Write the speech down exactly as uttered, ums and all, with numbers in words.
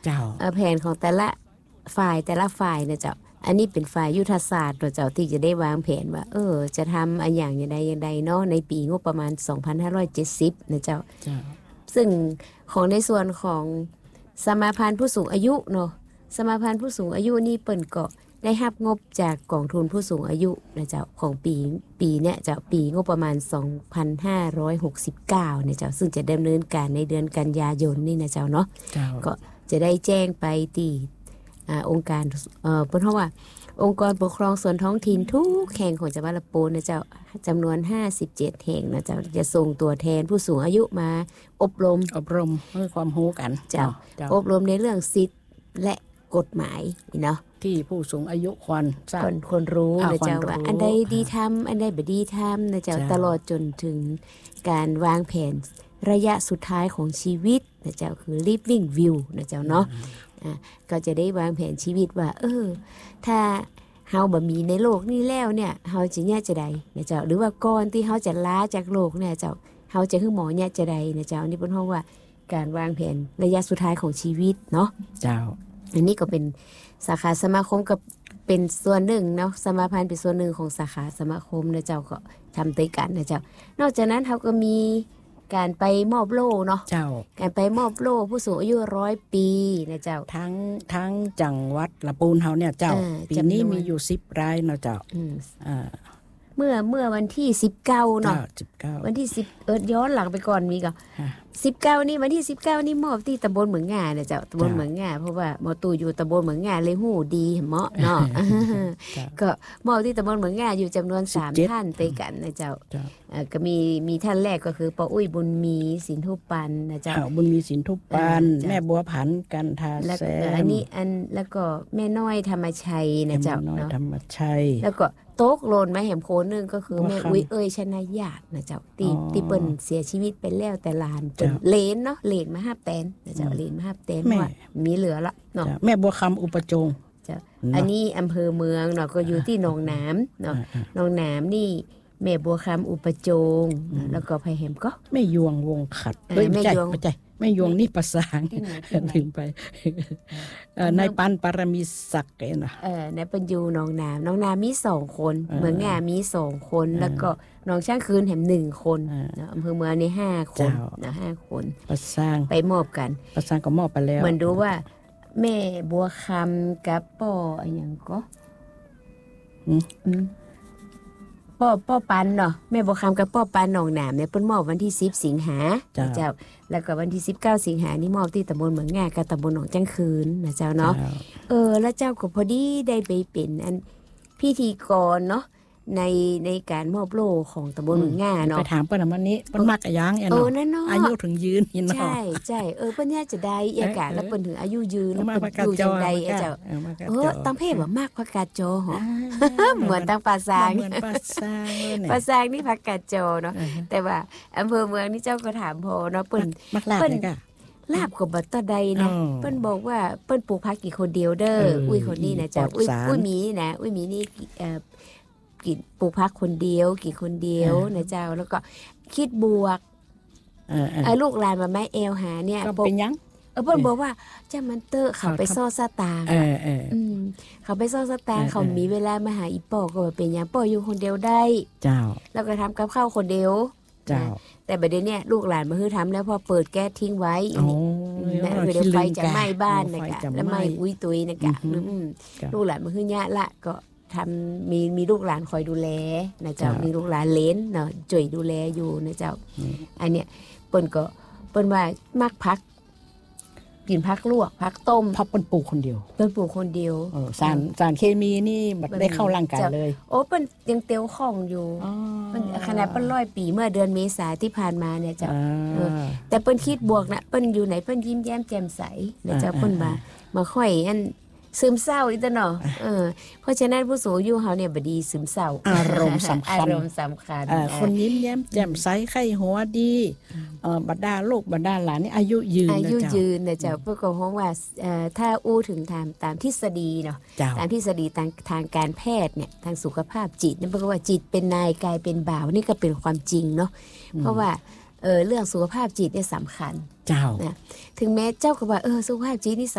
เจ้าแผนของแต่ละฝ่ายแต่ละฝ่ายนะเจ้าอันนี้เป็นฝ่ายยุทธศาสตร์เจ้าที่จะได้วางแผนว่าเออจะทำอันอย่างอย่างใดอย่างใดเนาะในปีงบประมาณสองพันห้าร้อยเจ็ดสิบนะเจ้าซึ่งของในส่วนของสมาพันธ์ผู้สูงอายุเนาะสมาพันธ์ผู้สูงอายุนี่เปิ่นก็ได้รับงบจากกองทุนผู้สูงอายุนะเจ้าของปีปีเนี้ยเจ้าปีงบประมาณสองพันห้าร้อยหกสิบเก้าเนี่ยเจ้าซึ่งจะดำเนินการในเดือนกันยายนนี่นะเจ้าเนาะก็จะได้แจ้งไปที่อ่าองค์การเอ่อเพราะว่าองค์กรปกครองส่วนท้องถิ่นทุกแห่งของจังหวัดลำพูนนะเจ้าจำนวนห้าสิบเจ็ดแห่งนะเจ้าจะส่งตัวแทนผู้สูงอายุมาอบรมอบรมเพื่อความรู้กันเจ้าอบรมในเรื่องสิทธิ์และกฎหมายเนาะที่ผู้สูงอายุควรคนคนรู้นะเจ้าว่าอันใดดีทำอันใดไม่ดีทำนะเจ้าตลอดจนถึงการวางแผนระยะสุดท้ายของชีวิตนะเจ้าคือ living view นะเจ้าเนาะอ่าก็จะได้วางแผนชีวิตว่าเออถ้าเฮาบ่มีในโลกนี้แล้วเนี่ยเฮาจะเนี่ยจะใดนะเจ้าหรือว่าก่อนที่เฮาจะลาจากโลกเนี่ยเจ้าเฮาจะคือหมอเนี่ยจะใดนะเจ้านี่เพิ่นเฮาว่าการวางแผนระยะสุดท้ายของชีวิตเนาะเจ้าอันนี้ก็เป็นสาขาสมาคมกับเป็นส่วนหนึ่งเนาะสมาพันธ์เป็นส่วนหนึ่งของสาขาสมาคมนะเจ้าก็ทำด้วยกันนะเจ้านอกจากนั้นเขาก็มีการไปมอบโล่เนาะเจ้าการไปมอบโล่ผู้สูงอายุร้อยปีนะเจ้าทั้งทั้งจังหวัดลำพูนเฮาเนี่ยเจ้าปีนี้มีอยู่สิบรายเนาะเจ้าอ่าเมื่อเมื่อวันที่สิบเก้าเนาะสิบเก้าวันที่สิบเอิ้นย้อนหลังไปก่อนมีก็สิบเก้านี่วันที่สิบเก้านี่มอบที่ตำบลเหมืองง่าเนี่ยเจ้าตำบลเหมืองง่าเพราะว่าหมอตู่อยู่ตำบลเหมืองง่าเลยฮู้ดีเหมาะเนาะก็มอบที่ตำบลเหมืองง่าอยู่จำนวนสามท่านไปกันนะเจ้าก็มีมีท่านแรกก็คือป้าอุ้ยบุญมีสินทุปันนะเจ้าบุญมีสินทุปันแม่บัวผันกันทาแซมอันนี้อันแล้วก็แม่น้อยธรรมชัยนะเจ้าเนาะธรรมชัยแล้วก็โต๊กโลนมาแหมโคนนึงก็คือแม่อุ้ยเอ้ยชนะญาตินะเจ้าตีตีเปิ้นเสียชีวิตไปแล้วแต่ลานเป็นเลนเนาะเลนมาห้าแตนนะเจ้าเลนมาห้าแตนว่ามีเหลือละเนาะแม่บัวคำอุปโจงเจ้าอันนี้อำเภอเมืองเนาะก็อยู่ที่หนองน้ำเนาะหนองน้ำนี่แม่บัวคำอุปโจงแล้วก็ไผแหมก็แม่ยวงวงขัดแม่ยวงไม่ใช่แม่ยวงนี่ภาษาถึงไปนายปันปรมีศักดิ์เนาะเออนายปัญญูหนองน้ำหนองน้ำมีสองคนเมืองง่ามีสองคนแล้วก็หนองช่างคืนแถมหนึ่งคนเนาะอำเภอเมืองนี่ห้าคนนะห้าคนประสร้างไปมอบกันประสร้างก็มอบไปแล้วเหมือนดูว่าแม่บัวคำกับป้ออะไรอย่างก็อืมป้อป้อปันเนาะแม่บัวคำกับป้อปันหนองหนามเนี่ยเพิ่นมอบวันที่สิบสิงหาเจ้าแล้วก็วันที่สิบเก้าสิงหานี่มอบที่ตำบลเหมืองง่ากับตำบลหนองจังคืนนะเจ้าเนาะเออแล้วเจ้าก็พอดีได้ไปเป็นอันพิธีกรเนาะในในการมอบโล่ของตำบลเหมืองง่าเนาะไปถามเปิ้นวันนี้เปิ้นมักอะยังเนาะอายุถึงยืนเนาะใช่ใช่เออเปิ้นเนี่ยจะได้อากาศแล้วเปิ้นถึงอายุยืนแล้วเปิ้นอยู่จังได๋เจ้าเออตั้งเพศว่ามากผักกาดจอหรอเหมือนตั้งปลาซางเหมือนปลาซางปลาซางนี่ผักกาดจอเนาะแต่ว่าอำเภอเมืองนี่เจ้าก็ถามพอเนาะเปิ้นมักลาบเลยค่ะลาบก็บ่ต่อใดนะเปิ้นบอกว่าเปิ้นปลูกผักกี่คนเดียวเด้ออุ้ยคนนี้นะเจ้าอุ้ยอุ้ยมีนะอุ้ยมีนี่เอ่อกินปลูกผักคนเดียวกี่คนเดียวนะเจ้าแล้วก็คิดบวกเออลูกหลานมาแม่เอลหาเนี่ยก็เป็นยังเออเพิ่นบอกว่าเจ้ามันเตอร์เขาไปซ่อสตางค์เออเอออืมเขาไปซ่อสตางค์เขามีเวลามาหาอีป่อก็เป็นยังป่ออยู่คนเดียวได้เจ้าแล้วก็ทำกับข้าวคนเดียวเจ้าแต่บัดนี้เนี่ยลูกหลานมาฮื้อทำแล้วพอเปิดแก๊สทิ้งไว้อันนี้แม่เดี๋ยวไฟจะไหม้บ้านนะกะแล้วไหม้อุ้ยตุยนะกะลูกหลานมาฮื้อยะละก็ทำมีมีลูกหลานคอยดูแลนะเจ้ามีลูกหลานเล้นเนาะจ่วยดูแลอยู่นะเจ้าอันเนี้ยเปิ้นก็เปิ้นว่ามักพักกินพักลวกพักต้มพักเปิ้นปลูกคนเดียวเปิ้นปลูกคนเดียวเออสารสารเคมีนี่บ่ได้เข้าร่างกายเลยโอ้เปิ้นยังเตียวของอยู่เปิ้นขนาดเปิ้นร้อยปีเมื่อเดือนเมษาที่ผ่านมาเนี่ยเจ้าแต่เปิ้นคิดบวกนะเปิ้นอยู่ไหนเปิ้นยิ้มแย้มแจ่มใสนะเจ้าเปิ้นมามาค่อยอันซึมเศร้าอีกตะเนาะเออเพราะฉะนั้นผู้สูงอายุเฮาเนี่ยบ่ดีซึมเศร้าอารมณ์สำคัญอารมณ์สำคัญเออคนยิ้มแย้มแจ่มใสไข้หัวดีเอ่อบรรดาลูกบรรดาหลานนี่อายุยืนอายุยืนนะเจ้าเพิ่นก็ฮ้องว่าเอ่อถ้าอู้ถึงตามตามทฤษฎีเนาะตามทฤษฎีทางทางการแพทย์เนี่ยทางสุขภาพจิตเนี่ยเพิ่นก็ว่าจิตเป็นนายกายเป็นบ่าวนี่ก็เป็นความจริงเนาะเพราะว่าเออเรื่องสุขภาพจิตเนี่ยสำคัญเจ้านะถึงแม้เจ้าก็ว่าเออสุขภาพจิตนี่